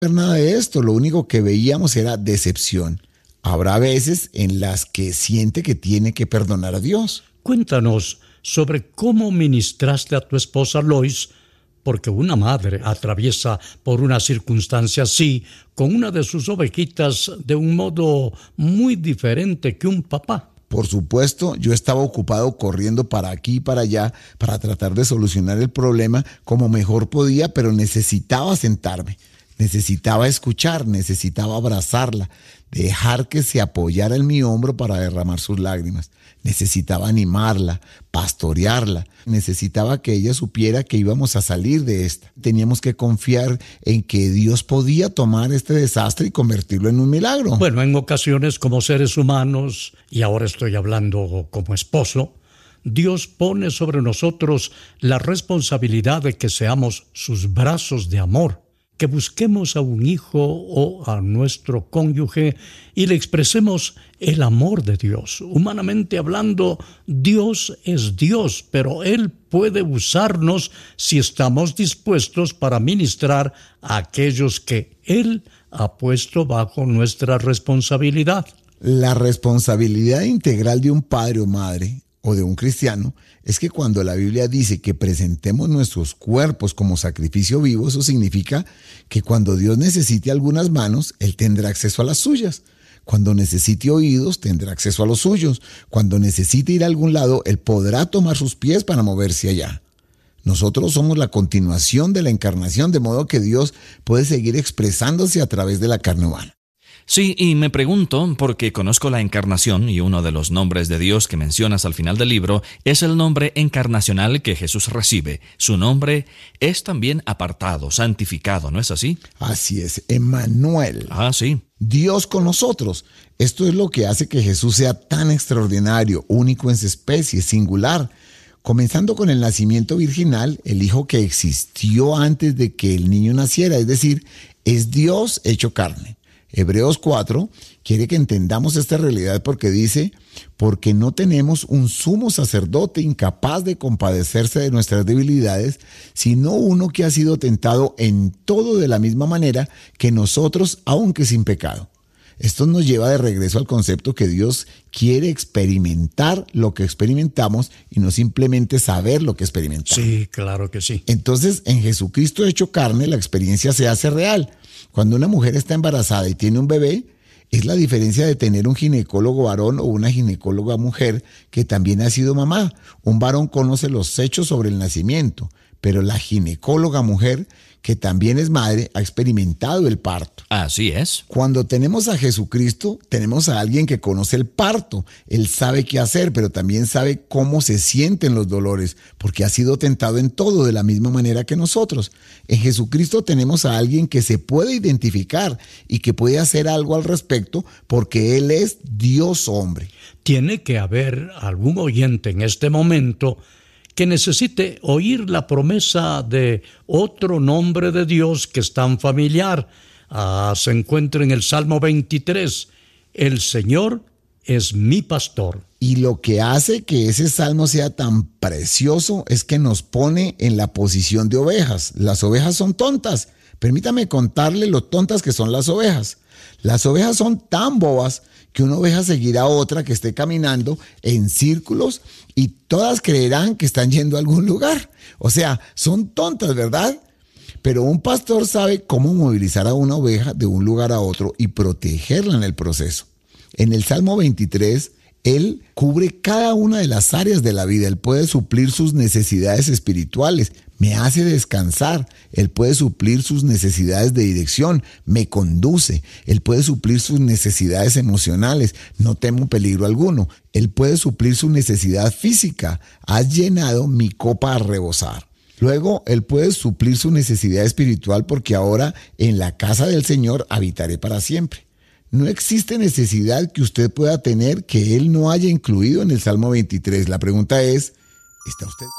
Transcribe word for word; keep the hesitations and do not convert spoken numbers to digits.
nada de esto, lo único que veíamos era decepción. Habrá veces en las que siente que tiene que perdonar a Dios. Cuéntanos sobre cómo ministraste a tu esposa Lois, porque una madre atraviesa por una circunstancia así con una de sus ovejitas de un modo muy diferente que un papá. Por supuesto, yo estaba ocupado corriendo para aquí y para allá para tratar de solucionar el problema como mejor podía, pero necesitaba sentarme, necesitaba escuchar, necesitaba abrazarla, dejar que se apoyara en mi hombro para derramar sus lágrimas. Necesitaba animarla, pastorearla. Necesitaba que ella supiera que íbamos a salir de esta. Teníamos que confiar en que Dios podía tomar este desastre y convertirlo en un milagro. Bueno, en ocasiones como seres humanos, y ahora estoy hablando como esposo, Dios pone sobre nosotros la responsabilidad de que seamos sus brazos de amor, que busquemos a un hijo o a nuestro cónyuge y le expresemos el amor de Dios. Humanamente hablando, Dios es Dios, pero Él puede usarnos si estamos dispuestos para ministrar a aquellos que Él ha puesto bajo nuestra responsabilidad. La responsabilidad integral de un padre o madre o de un cristiano es que cuando la Biblia dice que presentemos nuestros cuerpos como sacrificio vivo, eso significa que cuando Dios necesite algunas manos, Él tendrá acceso a las suyas. Cuando necesite oídos, tendrá acceso a los suyos. Cuando necesite ir a algún lado, Él podrá tomar sus pies para moverse allá. Nosotros somos la continuación de la encarnación, de modo que Dios puede seguir expresándose a través de la carne humana. Sí, y me pregunto, porque conozco la encarnación y uno de los nombres de Dios que mencionas al final del libro es el nombre encarnacional que Jesús recibe. Su nombre es también apartado, santificado, ¿no es así? Así es, Emmanuel. Ah, sí. Dios con nosotros. Esto es lo que hace que Jesús sea tan extraordinario, único en su especie, singular. Comenzando con el nacimiento virginal, el hijo que existió antes de que el niño naciera, es decir, es Dios hecho carne. Hebreos cuatro quiere que entendamos esta realidad porque dice, porque no tenemos un sumo sacerdote incapaz de compadecerse de nuestras debilidades, sino uno que ha sido tentado en todo de la misma manera que nosotros, aunque sin pecado. Esto nos lleva de regreso al concepto que Dios quiere experimentar lo que experimentamos y no simplemente saber lo que experimentamos. Sí, claro que sí. Entonces, en Jesucristo hecho carne, la experiencia se hace real. Cuando una mujer está embarazada y tiene un bebé, es la diferencia de tener un ginecólogo varón o una ginecóloga mujer que también ha sido mamá. Un varón conoce los hechos sobre el nacimiento, pero la ginecóloga mujer, que también es madre, ha experimentado el parto. Así es. Cuando tenemos a Jesucristo, tenemos a alguien que conoce el parto. Él sabe qué hacer, pero también sabe cómo se sienten los dolores, porque ha sido tentado en todo de la misma manera que nosotros. En Jesucristo tenemos a alguien que se puede identificar y que puede hacer algo al respecto, porque Él es Dios hombre. Tiene que haber algún oyente en este momento que necesite oír la promesa de otro nombre de Dios que es tan familiar. Ah, se encuentra en el Salmo veintitrés. El Señor es mi pastor. Y lo que hace que ese salmo sea tan precioso es que nos pone en la posición de ovejas. Las ovejas son tontas. Permítame contarle lo tontas que son las ovejas. Las ovejas son tan bobas que una oveja seguirá a otra que esté caminando en círculos y todas creerán que están yendo a algún lugar. O sea, son tontas, ¿verdad? Pero un pastor sabe cómo movilizar a una oveja de un lugar a otro y protegerla en el proceso. En el Salmo veintitrés, Él cubre cada una de las áreas de la vida. Él puede suplir sus necesidades espirituales, me hace descansar. Él puede suplir sus necesidades de dirección, me conduce. Él puede suplir sus necesidades emocionales, no temo peligro alguno. Él puede suplir su necesidad física, has llenado mi copa a rebosar. Luego, Él puede suplir su necesidad espiritual porque ahora en la casa del Señor habitaré para siempre. No existe necesidad que usted pueda tener que Él no haya incluido en el Salmo veintitrés. La pregunta es, ¿está usted